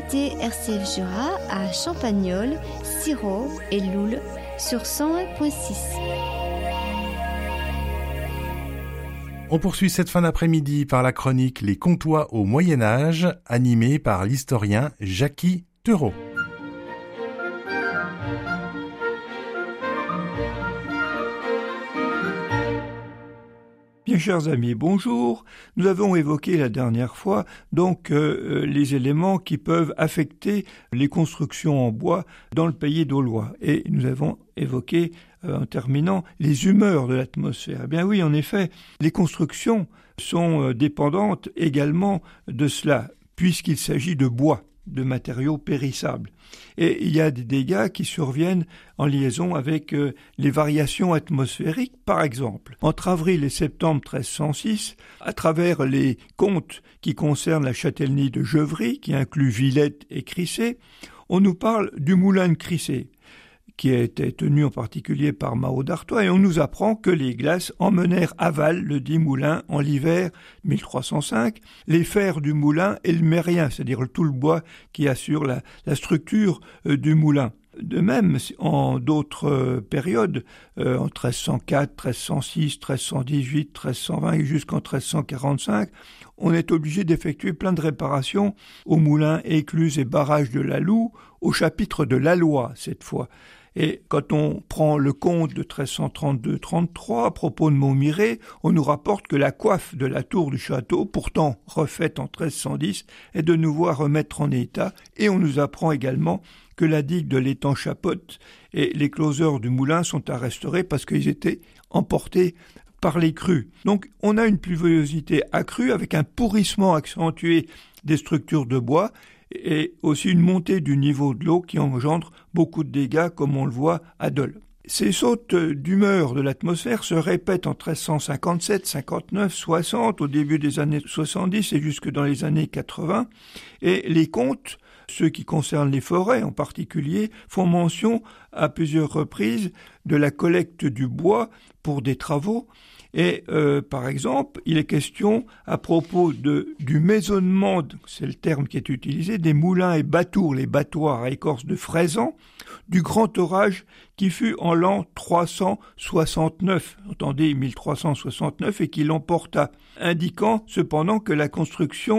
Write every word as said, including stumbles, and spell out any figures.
écoutez R C F Jura à Champagnole, Sirop et Loul sur cent un virgule six. On poursuit cette fin d'après-midi par la chronique Les Comtois au Moyen-Âge, animée par l'historien Jacky Theureau. Bien chers amis, bonjour. Nous avons évoqué la dernière fois donc euh, les éléments qui peuvent affecter les constructions en bois dans le pays d'Aulois. Et nous avons évoqué euh, en terminant les humeurs de l'atmosphère. Eh bien oui, en effet, les constructions sont euh, dépendantes également de cela, puisqu'il s'agit de bois, de matériaux périssables. Et il y a des dégâts qui surviennent en liaison avec euh, les variations atmosphériques. Par exemple, entre avril et septembre treize cent six, à travers les contes qui concernent la châtellenie de Geuvry, qui inclut Villette et Crissey, on nous parle du moulin de Crissey, qui était tenu en particulier par Mao d'Artois, et on nous apprend que les glaces emmenèrent à Val le dit moulin en l'hiver mille trois cent cinq, les fers du moulin et le mérien, c'est-à-dire tout le bois qui assure la, la structure euh, du moulin. De même, en d'autres euh, périodes, euh, en treize cent quatre, treize cent six, treize cent dix-huit, treize cent vingt et jusqu'en treize cent quarante-cinq, on est obligé d'effectuer plein de réparations aux moulins, écluses et barrages de la Loue, au chapitre de la loi cette fois. Et quand on prend le compte de treize cent trente-deux trente-trois à propos de Montmirail, on nous rapporte que la coiffe de la tour du château, pourtant refaite en treize cent dix, est de nouveau à remettre en état, et on nous apprend également que la digue de l'étang Chapotte et les closeurs du moulin sont à restaurer parce qu'ils étaient emportés par les crues. Donc on a une pluviosité accrue avec un pourrissement accentué des structures de bois et aussi une montée du niveau de l'eau qui engendre beaucoup de dégâts comme on le voit à Dole. Ces sautes d'humeur de l'atmosphère se répètent en treize cent cinquante-sept, cinquante-neuf, soixante, au début des années soixante-dix et jusque dans les années quatre-vingts, et les contes, ceux qui concernent les forêts en particulier, font mention à plusieurs reprises de la collecte du bois pour des travaux. Et euh, par exemple, il est question à propos de, du maisonnement, c'est le terme qui est utilisé, des moulins et batours, les battoirs à écorce de fraisan, du grand orage qui fut en l'an trois cent soixante-neuf, entendez mille trois cent soixante-neuf, et qui l'emporta, indiquant cependant que la construction